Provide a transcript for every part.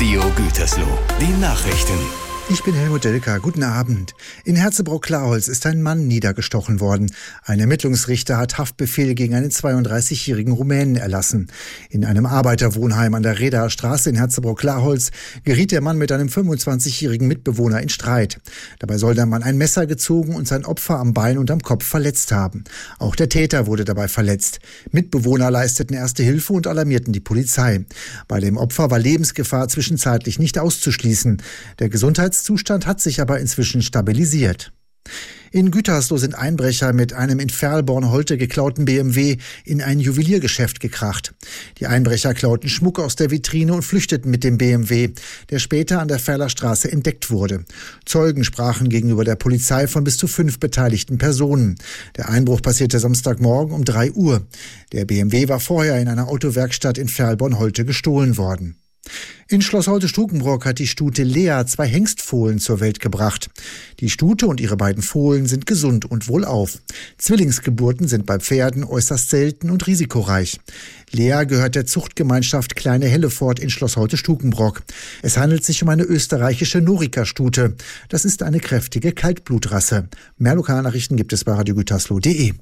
Radio Gütersloh, die Nachrichten. Ich bin Helmut Delka. Guten Abend. In Herzebrock-Klarholz ist ein Mann niedergestochen worden. Ein Ermittlungsrichter hat Haftbefehl gegen einen 32-jährigen Rumänen erlassen. In einem Arbeiterwohnheim an der Redaer Straße in Herzebrock-Klarholz geriet der Mann mit einem 25-jährigen Mitbewohner in Streit. Dabei soll der Mann ein Messer gezogen und sein Opfer am Bein und am Kopf verletzt haben. Auch der Täter wurde dabei verletzt. Mitbewohner leisteten erste Hilfe und alarmierten die Polizei. Bei dem Opfer war Lebensgefahr zwischenzeitlich nicht auszuschließen. Der Gesundheitszustand hat sich aber inzwischen stabilisiert. In Gütersloh sind Einbrecher mit einem in Verlborn-Holte geklauten BMW in ein Juweliergeschäft gekracht. Die Einbrecher klauten Schmuck aus der Vitrine und flüchteten mit dem BMW, der später an der Ferler Straße entdeckt wurde. Zeugen sprachen gegenüber der Polizei von bis zu 5 beteiligten Personen. Der Einbruch passierte Samstagmorgen um 3 Uhr. Der BMW war vorher in einer Autowerkstatt in Verlborn-Holte gestohlen worden. In Schloss Holte-Stukenbrock hat die Stute Lea 2 Hengstfohlen zur Welt gebracht. Die Stute und ihre beiden Fohlen sind gesund und wohlauf. Zwillingsgeburten sind bei Pferden äußerst selten und risikoreich. Lea gehört der Zuchtgemeinschaft Kleine Hellefort in Schloss Holte-Stukenbrock. Es handelt sich um eine österreichische Norika-Stute. Das ist eine kräftige Kaltblutrasse. Mehr Lokalnachrichten gibt es bei radiogütersloh.de.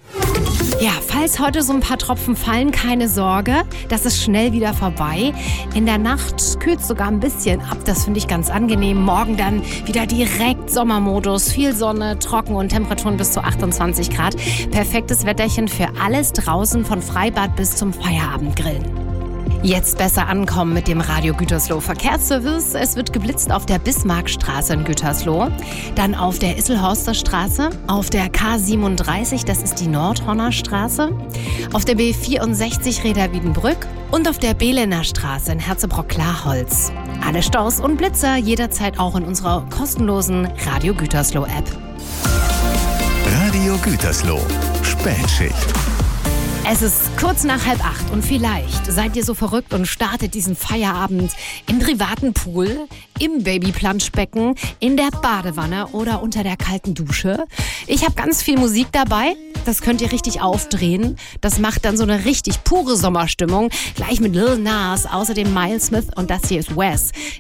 Ja, falls heute so ein paar Tropfen fallen, keine Sorge, das ist schnell wieder vorbei. In der Nacht kühlt es sogar ein bisschen ab, das finde ich ganz angenehm. Morgen dann wieder direkt Sommermodus, viel Sonne, trocken und Temperaturen bis zu 28 Grad. Perfektes Wetterchen für alles draußen, von Freibad bis zum Feierabendgrillen. Jetzt besser ankommen mit dem Radio Gütersloh Verkehrsservice. Es wird geblitzt auf der Bismarckstraße in Gütersloh, dann auf der Isselhorster Straße, auf der K37, das ist die Nordhorner Straße, auf der B64 Reda-Wiedenbrück und auf der Behlener Straße in Herzebrock-Klarholz. Alle Staus und Blitzer jederzeit auch in unserer kostenlosen Radio Gütersloh App. Radio Gütersloh, Spätschicht. Es ist kurz nach 7:30 und vielleicht seid ihr so verrückt und startet diesen Feierabend im privaten Pool, im Babyplanschbecken, in der Badewanne oder unter der kalten Dusche. Ich habe ganz viel Musik dabei, das könnt ihr richtig aufdrehen. Das macht dann so eine richtig pure Sommerstimmung, gleich mit Lil Nas, außerdem Miles Smith und das hier ist Wes.